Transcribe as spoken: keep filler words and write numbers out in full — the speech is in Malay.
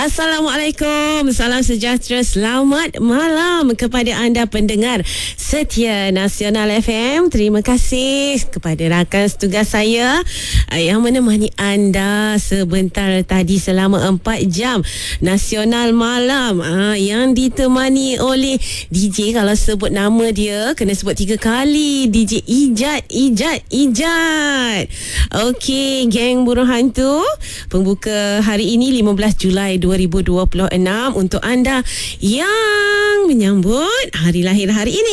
Assalamualaikum, salam sejahtera, selamat malam kepada anda pendengar setia Nasional F M. Terima kasih kepada rakan setugas saya yang menemani anda sebentar tadi selama empat jam Nasional Malam, ha, yang ditemani oleh D J. Kalau sebut nama dia kena sebut tiga kali, D J Ijat, Ijat, Ijat. Okey, geng burung hantu, pembuka hari ini lima belas Julai dua ribu dua puluh enam untuk anda yang menyambut hari lahir hari ini.